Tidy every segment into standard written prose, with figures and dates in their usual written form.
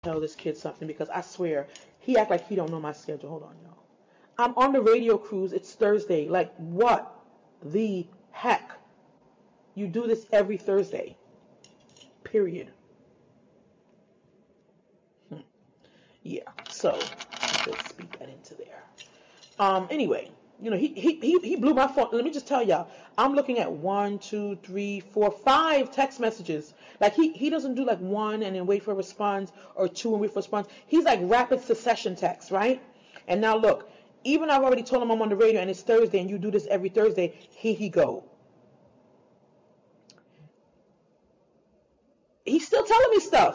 tell this kid something because I swear he act like he don't know my schedule. Hold on, y'all. I'm on the radio cruise. It's Thursday. Like what the heck? You do this every Thursday. Period. Yeah. So let's speak that into there. Anyway, he blew my phone. Let me just tell y'all, I'm looking at 5 text messages. Like he doesn't do like one and then wait for a response or two and wait for a response. He's like rapid succession text, right? And now look, even I've already told him I'm on the radio and it's Thursday and you do this every Thursday. Here he go. He's still telling me stuff.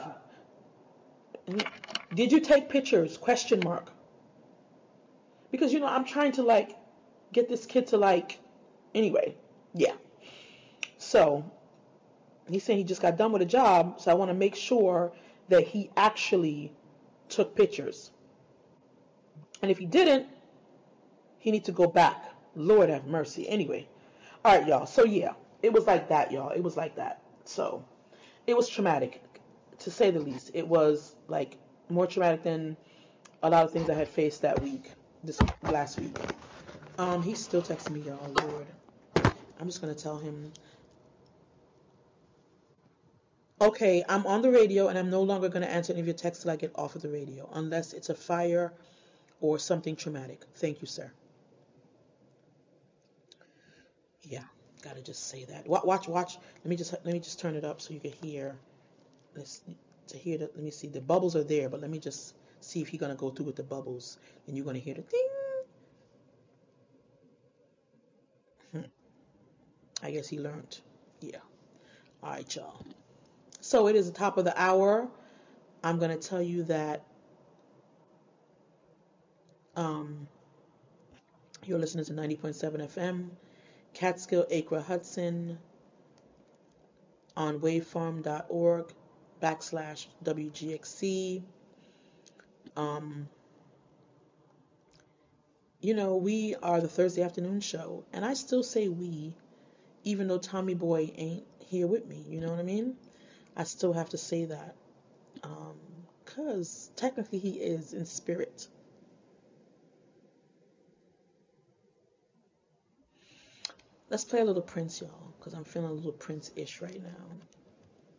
Did you take pictures? Question mark. Because I'm trying to like get this kid to like anyway. Yeah. So he's saying he just got done with a job, so I want to make sure that he actually took pictures. And if he didn't, he needs to go back. Lord have mercy. Anyway. All right, y'all. So yeah, it was like that, y'all. It was like that. So it was traumatic, to say the least. It was like more traumatic than a lot of things I had faced that week, this last week. He's still texting me, y'all. Lord. I'm just gonna tell him. Okay, I'm on the radio and I'm no longer gonna answer any of your texts till I get off of the radio, unless it's a fire or something traumatic. Thank you, sir. Yeah, gotta just say that. Watch. Let me just turn it up so you can hear. Let's to hear that. Let me see. The bubbles are there, but let me just see if he's gonna go through with the bubbles, and you're gonna hear the ding. I guess he learned. Yeah. All right, y'all. So it is the top of the hour. I'm gonna tell you that um, you're listening to 90.7 FM, Catskill Acre Hudson, on waveform.org /WGXC. Um, we are the Thursday afternoon show, and I still say we, even though Tommy Boy ain't here with me. You know what I mean? I still have to say that, because technically he is in spirit. Let's play a little Prince, y'all, because I'm feeling a little Prince-ish right now.